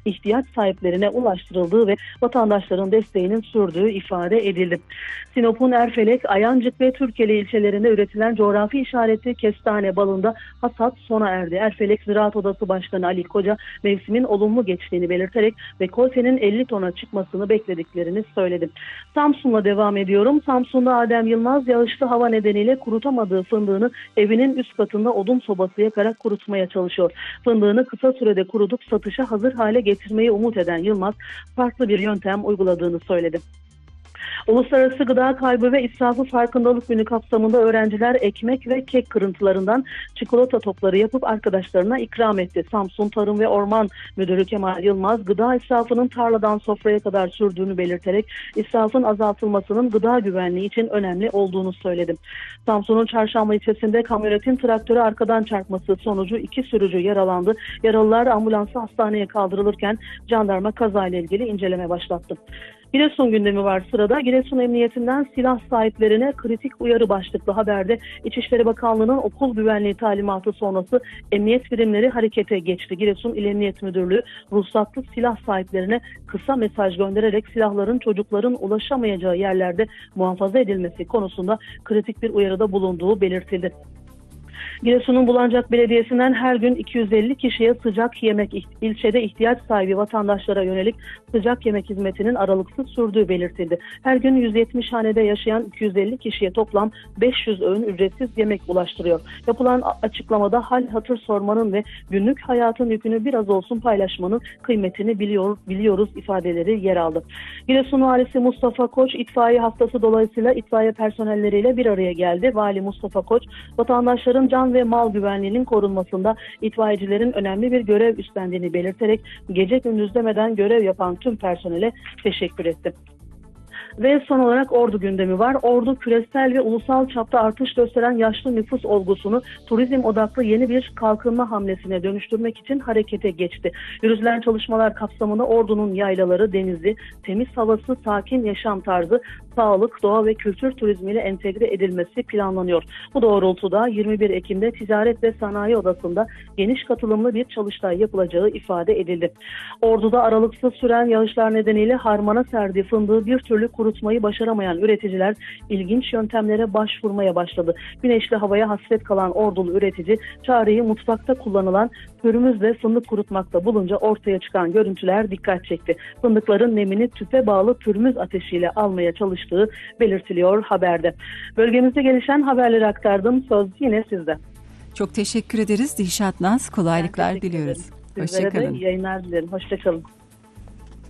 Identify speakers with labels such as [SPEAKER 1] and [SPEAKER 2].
[SPEAKER 1] ihtiyaç sahiplerine ulaştırıldığı ve vatandaşların desteğinin sürdüğü ifade edildi. Sinop'un Erfelek, Ayancık ve Türkeli ilçelerinde üretilen coğrafi işareti kestane balında hasat sona erdi. Erfelek Ziraat Odası Başkanı Ali Koca mevsimin olumlu geçtiğini belirterek rekoltenin 50 tona çıkmasını beklediklerini söyledi. Samsun'la devam ediyorum. Samsun'da Adem Yılmaz yağışlı hava nedeniyle kurutamadığı fındığını evinin üst katında odun sobası yakarak kurutmaya çalışıyor. Fındığını kısa sürede kurutup satışa hazır hale getirmeyi umut eden Yılmaz farklı bir yöntem uyguladığını söyledi. Uluslararası Gıda Kaybı ve İsrafı Farkındalık Günü kapsamında öğrenciler ekmek ve kek kırıntılarından çikolata topları yapıp arkadaşlarına ikram etti. Samsun Tarım ve Orman Müdürü Kemal Yılmaz, gıda israfının tarladan sofraya kadar sürdüğünü belirterek israfın azaltılmasının gıda güvenliği için önemli olduğunu söyledi. Samsun'un Çarşamba ilçesinde kamyonetin traktörü arkadan çarpması sonucu 2 sürücü yaralandı. Yaralılar ambulansla hastaneye kaldırılırken jandarma kazayla ilgili inceleme başlattı. Giresun gündemi var sırada. Giresun Emniyetinden silah sahiplerine kritik uyarı başlıklı haberde İçişleri Bakanlığı'nın okul güvenliği talimatı sonrası emniyet birimleri harekete geçti. Giresun İl Emniyet Müdürlüğü ruhsatlı silah sahiplerine kısa mesaj göndererek silahların çocukların ulaşamayacağı yerlerde muhafaza edilmesi konusunda kritik bir uyarıda bulunduğu belirtildi. Giresun'un Bulancak Belediyesi'nden her gün 250 kişiye sıcak yemek, ilçede ihtiyaç sahibi vatandaşlara yönelik sıcak yemek hizmetinin aralıksız sürdüğü belirtildi. Her gün 170 hanede yaşayan 250 kişiye toplam 500 öğün ücretsiz yemek ulaştırıyor. Yapılan açıklamada hal hatır sormanın ve günlük hayatın yükünü biraz olsun paylaşmanın kıymetini biliyoruz ifadeleri yer aldı. Giresun Valisi Mustafa Koç itfaiye haftası dolayısıyla itfaiye personelleriyle bir araya geldi. Vali Mustafa Koç vatandaşların can ve mal güvenliğinin korunmasında itfaiyecilerin önemli bir görev üstlendiğini belirterek gece gündüz demeden görev yapan tüm personele teşekkür etti. Ve son olarak Ordu gündemi var. Ordu küresel ve ulusal çapta artış gösteren yaşlı nüfus olgusunu turizm odaklı yeni bir kalkınma hamlesine dönüştürmek için harekete geçti. Yürütülen çalışmalar kapsamında Ordu'nun yaylaları, denizi, temiz havası, sakin yaşam tarzı, sağlık, doğa ve kültür turizmiyle entegre edilmesi planlanıyor. Bu doğrultuda 21 Ekim'de Ticaret ve Sanayi Odası'nda geniş katılımlı bir çalıştay yapılacağı ifade edildi. Ordu'da aralıksız süren yağışlar nedeniyle harmana serdiği fındığı bir türlü kurutmayı başaramayan üreticiler ilginç yöntemlere başvurmaya başladı. Güneşli havaya hasret kalan Ordulu üretici çareyi mutfakta kullanılan pürmüzle fındık kurutmakta bulunca ortaya çıkan görüntüler dikkat çekti. Fındıkların nemini tüpe bağlı pürmüz ateşiyle almaya çalıştığı belirtiliyor haberde. Bölgemizde gelişen haberleri aktardım. Söz yine sizde.
[SPEAKER 2] Çok teşekkür ederiz Dilşat Naz. Kolaylıklar diliyoruz.
[SPEAKER 1] Sizlere de iyi yayınlar dilerim. Hoşçakalın.